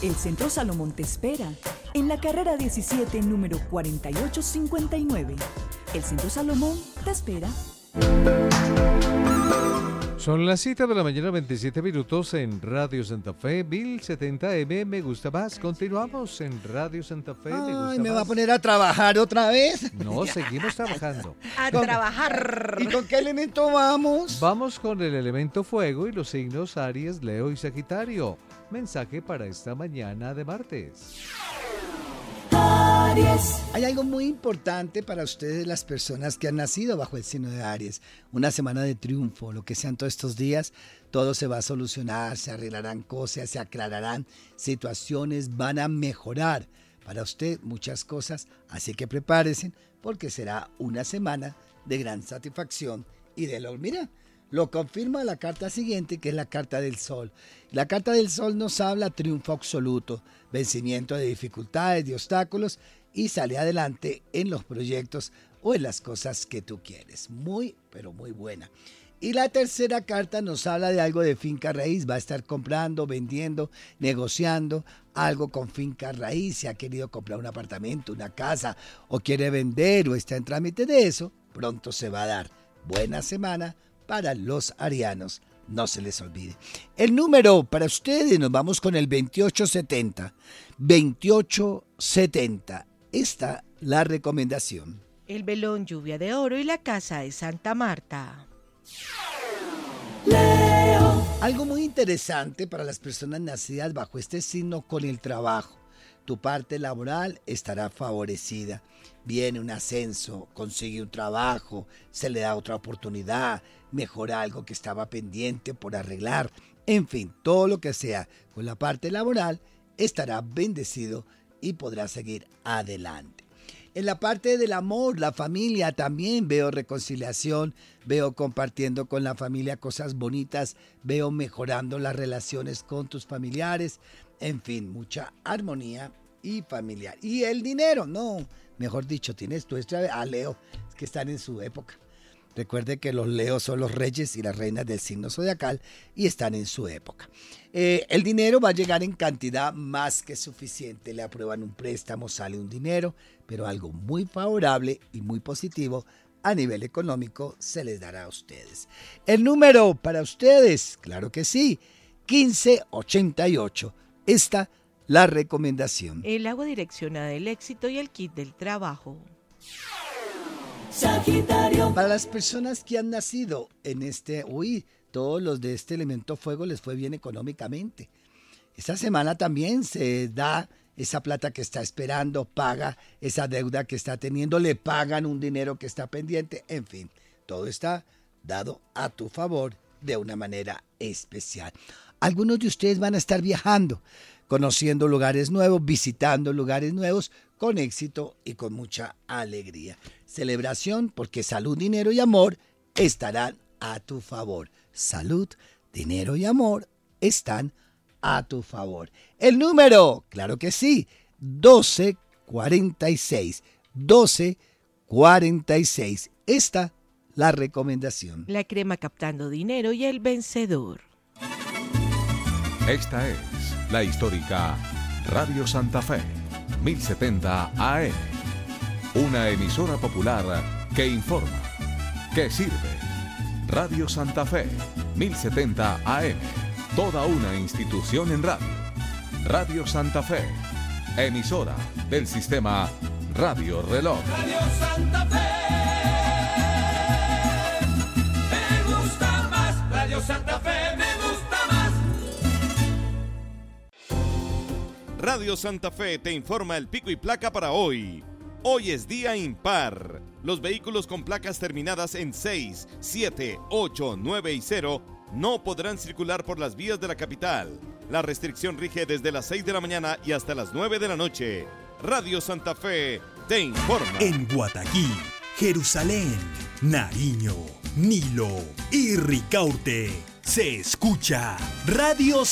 El Centro Salomón te espera en la carrera 17, número 4859. El Centro Salomón te espera. Son las 7 de la mañana, 27 minutos en Radio Santa Fe, 1070M, me gusta más. Continuamos en Radio Santa Fe, me gusta Ay, ¿me más. va a poner a trabajar otra vez? No, seguimos trabajando. A trabajar. ¿Y con qué elemento vamos? Vamos con el elemento fuego y los signos Aries, Leo y Sagitario. Mensaje para esta mañana de martes. Hay algo muy importante para ustedes, las personas que han nacido bajo el signo de Aries. Una semana de triunfo, lo que sean todos estos días, todo se va a solucionar, se arreglarán cosas, se aclararán situaciones, van a mejorar para usted muchas cosas. Así que prepárense porque será una semana de gran satisfacción y de logro. Mira, lo confirma la carta siguiente, que es la carta del Sol. La carta del Sol nos habla triunfo absoluto, vencimiento de dificultades, de obstáculos y sale adelante en los proyectos o en las cosas que tú quieres. Muy, pero muy buena. Y la tercera carta nos habla de algo de finca raíz. Va a estar comprando, vendiendo, negociando algo con finca raíz. Si ha querido comprar un apartamento, una casa o quiere vender o está en trámite de eso, pronto se va a dar. Buena semana para los arianos. No se les olvide. El número para ustedes, nos vamos con el 2870. 2870. Esta la recomendación. El velón lluvia de oro y la casa de Santa Marta. Algo muy interesante para las personas nacidas bajo este signo con el trabajo. Tu parte laboral estará favorecida. Viene un ascenso, consigue un trabajo, se le da otra oportunidad, mejora algo que estaba pendiente por arreglar. En fin, todo lo que sea con la parte laboral estará bendecido y podrá seguir adelante. En la parte del amor, la familia, también veo reconciliación, veo compartiendo con la familia cosas bonitas, veo mejorando las relaciones con tus familiares, en fin, mucha armonía y familiar. Y el dinero, no, mejor dicho, tienes tú Leo, es que están en su época. Recuerde que los Leos son los reyes y las reinas del signo zodiacal y están en su época. El dinero va a llegar en cantidad más que suficiente. Le aprueban un préstamo, sale un dinero, pero algo muy favorable y muy positivo a nivel económico se les dará a ustedes. El número para ustedes, claro que sí, 1588. Esta la recomendación. El agua direcciona del éxito y el kit del trabajo. Sagitario. Para las personas que han nacido en todos los de este elemento fuego les fue bien económicamente. Esta semana también se da esa plata que está esperando, paga esa deuda que está teniendo, le pagan un dinero que está pendiente, en fin, todo está dado a tu favor de una manera especial. Algunos de ustedes van a estar viajando, conociendo lugares nuevos, visitando lugares nuevos, con éxito y con mucha alegría. Celebración porque salud, dinero y amor estarán a tu favor. Salud, dinero y amor están a tu favor. El número, claro que sí, 1246. 1246. Esta la recomendación. La crema captando dinero y el vencedor. Esta es la histórica Radio Santa Fe, 1070 AM. Una emisora popular que informa, que sirve. Radio Santa Fe, 1070 AM. Toda una institución en radio. Radio Santa Fe, emisora del sistema Radio Reloj. Radio Santa Fe, me gusta más. Radio Santa Fe, me gusta más. Radio Santa Fe te informa el pico y placa para hoy. Hoy es día impar. Los vehículos con placas terminadas en 6, 7, 8, 9 y 0 no podrán circular por las vías de la capital. La restricción rige desde las 6 de la mañana y hasta las 9 de la noche. Radio Santa Fe te informa. En Guataquí, Jerusalén, Nariño, Nilo y Ricaurte se escucha Radio